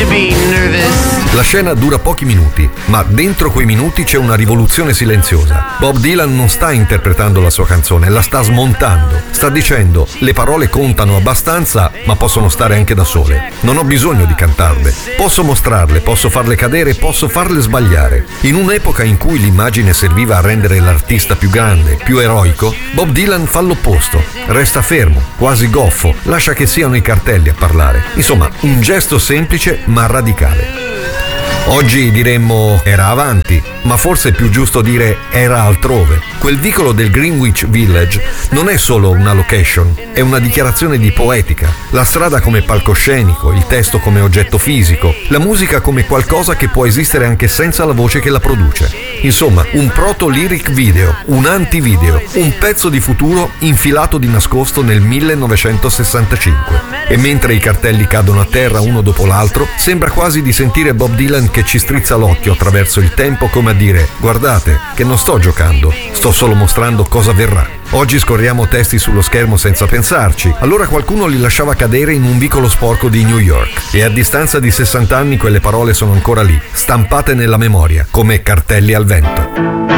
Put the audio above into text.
be nervous. La scena dura pochi minuti, ma dentro quei minuti c'è una rivoluzione silenziosa. Bob Dylan non sta interpretando la sua canzone, la sta smontando. Sta dicendo: le parole contano abbastanza, ma possono stare anche da sole. Non ho bisogno di cantarle. Posso mostrarle, posso farle cadere, posso farle sbagliare. In un'epoca in cui l'immagine serviva a rendere l'artista più grande, più eroico, Bob Dylan fa l'opposto. Resta fermo, quasi goffo, lascia che siano i cartelli a parlare. Insomma, un gesto semplice ma radicale. Oggi diremmo era avanti, ma forse è più giusto dire era altrove. Quel vicolo del Greenwich Village non è solo una location, è una dichiarazione di poetica. La strada come palcoscenico, il testo come oggetto fisico, la musica come qualcosa che può esistere anche senza la voce che la produce. Insomma, un proto-lyric video, un anti-video, un pezzo di futuro infilato di nascosto nel 1965. E mentre i cartelli cadono a terra uno dopo l'altro, sembra quasi di sentire Bob Dylan che ci strizza l'occhio attraverso il tempo come a dire: guardate che non sto giocando, sto solo mostrando cosa verrà. Oggi scorriamo testi sullo schermo senza pensarci, allora qualcuno li lasciava cadere in un vicolo sporco di New York e a distanza di 60 anni quelle parole sono ancora lì, stampate nella memoria come cartelli al vento.